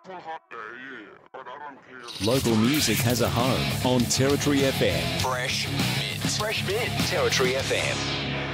Local music has a home on Territory FM. Fresh Mint. Fresh Mint. Territory FM.